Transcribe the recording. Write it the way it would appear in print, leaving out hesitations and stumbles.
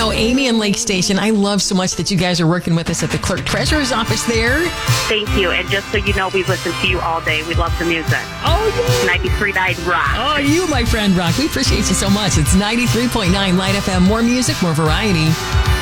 Now, Amy and Lake Station, I love so much that you guys are working with us at the clerk treasurer's office there. Thank you. And just so you know, we listen to you all day. We love the music. Oh, yeah. 93.9 Rock. Oh, you, my friend, rock. We appreciate you so much. It's 93.9 Light FM. More music, more variety.